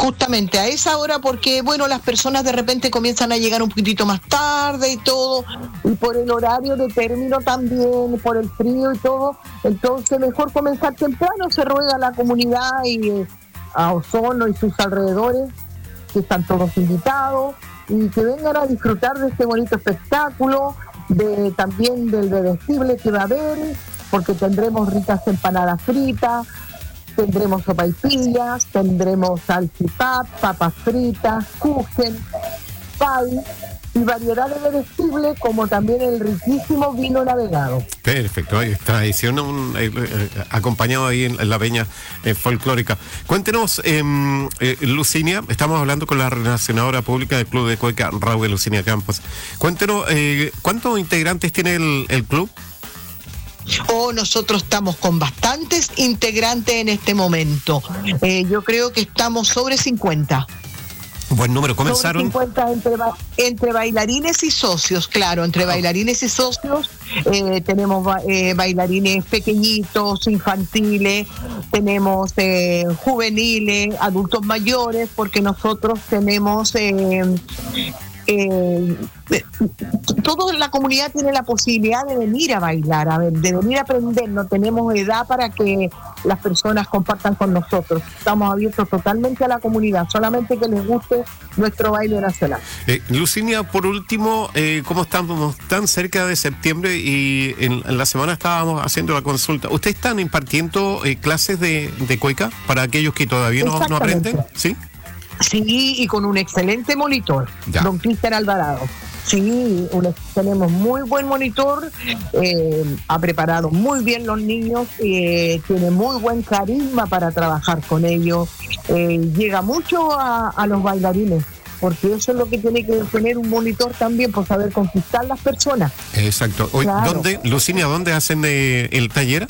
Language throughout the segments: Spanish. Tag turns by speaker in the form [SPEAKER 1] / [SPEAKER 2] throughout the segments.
[SPEAKER 1] Justamente a esa hora, porque bueno, las personas de repente comienzan a llegar un poquitito más tarde y todo, y por el horario de término también, por el frío y todo, entonces mejor comenzar temprano. Se ruega a la comunidad y a Osorno y sus alrededores, que están todos invitados, y que vengan a disfrutar de este bonito espectáculo, también del bebestible que va a haber, porque tendremos ricas empanadas fritas, tendremos sopaipillas, tendremos salchipap, papas fritas, kuchen, pay y variedad de bebestibles, como también el riquísimo vino navegado.
[SPEAKER 2] Perfecto, ahí está, tradición acompañado ahí en la peña folclórica. Cuéntenos, Lucinia, estamos hablando con la relacionadora pública del Club de Cueca, Rahue Lucinia Campos. Cuéntenos, ¿cuántos integrantes tiene el club?
[SPEAKER 1] Nosotros estamos con bastantes integrantes en este momento. Yo creo que estamos sobre 50.
[SPEAKER 2] Buen número, comenzaron.
[SPEAKER 1] Sobre 50 entre bailarines y socios, claro, entre bailarines y socios. Tenemos bailarines pequeñitos, infantiles, tenemos juveniles, adultos mayores, porque nosotros tenemos... toda la comunidad tiene la posibilidad de venir a bailar, de venir a aprender. No tenemos edad para que las personas compartan con nosotros. Estamos abiertos totalmente a la comunidad, solamente que les guste nuestro baile nacional.
[SPEAKER 2] Lucinia, por último, ¿cómo estamos tan cerca de septiembre y en la semana estábamos haciendo la consulta? ¿Ustedes están impartiendo clases de cueca para aquellos que todavía no aprenden? ¿Sí?
[SPEAKER 1] Sí, y con un excelente monitor,
[SPEAKER 2] ya.
[SPEAKER 1] Don Cristian Alvarado. Sí, tenemos muy buen monitor, ha preparado muy bien los niños, tiene muy buen carisma para trabajar con ellos, llega mucho a los bailarines, porque eso es lo que tiene que tener un monitor también, por saber conquistar las personas.
[SPEAKER 2] Exacto. Hoy,
[SPEAKER 1] claro.
[SPEAKER 2] Lucinia, ¿dónde hacen el taller?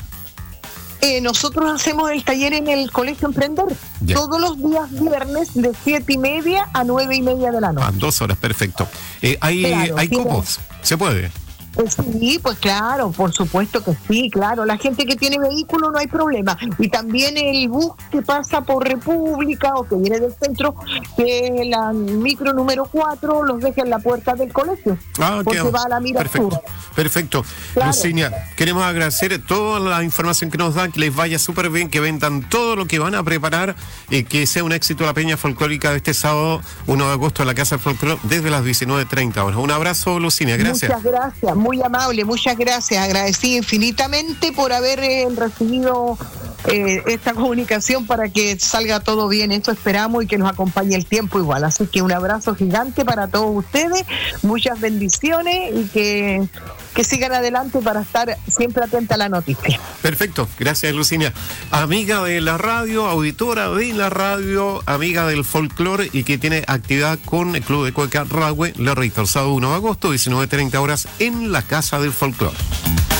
[SPEAKER 1] Nosotros hacemos el taller en el Colegio Emprender,
[SPEAKER 2] ya.
[SPEAKER 1] Todos los días viernes de 7:30 a 9:30 de la noche.
[SPEAKER 2] 2 horas, perfecto. ¿Hay cupos? ¿Se puede?
[SPEAKER 1] Sí, pues claro, por supuesto que sí, claro. La gente que tiene vehículo no hay problema. Y también el bus que pasa por República o que viene del centro, que la micro número 4 los deja en la puerta del colegio. Porque va a la mira sur.
[SPEAKER 2] Perfecto. Claro. Lucinia, queremos agradecer toda la información que nos dan, que les vaya súper bien, que vendan todo lo que van a preparar, que sea un éxito la peña folclórica de este sábado 1 de agosto en la Casa del Folclore desde las 19:30 horas. Un abrazo, Lucinia, gracias.
[SPEAKER 1] Muchas gracias. Muy amable, muchas gracias. Agradecí infinitamente por haber recibido esta comunicación para que salga todo bien. Eso esperamos y que nos acompañe el tiempo igual. Así que un abrazo gigante para todos ustedes, muchas bendiciones y que sigan adelante para estar siempre atenta a la noticia.
[SPEAKER 2] Perfecto, gracias, Lucinia. Amiga de la radio, auditora de la radio, amiga del folclore y que tiene actividad con el Club de Cueca Rahue, le reitero, el sábado 1 de agosto, 19:30 horas en la Casa del Folclore.